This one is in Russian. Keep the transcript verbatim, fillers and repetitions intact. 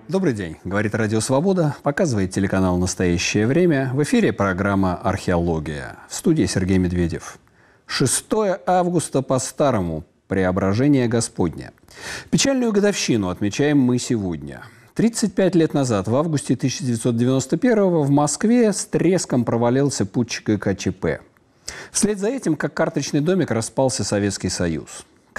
Добрый день, говорит Радио Свобода, показывает телеканал «Настоящее время». В эфире программа «Археология». В студии Сергей Медведев. шестое августа по-старому. Преображение Господне. Печальную годовщину отмечаем мы сегодня. тридцать пять лет назад, в августе тысяча девятьсот девяносто первого, в Москве с треском провалился путч гэ ка че пэ. Вслед за этим, как карточный домик, распался Советский Союз.